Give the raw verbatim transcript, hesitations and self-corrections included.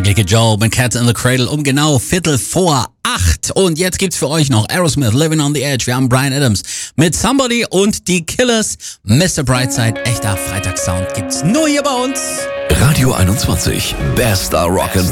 Ugly Kid Joe mit Cat in the Cradle um genau Viertel vor acht. Und jetzt gibt's für euch noch Aerosmith, Living on the Edge. Wir haben Bryan Adams mit Somebody und die Killers. Mister Brightside, echter Freitagssound gibt's nur hier bei uns. Radio einundzwanzig, Bester Rock'n'Roll.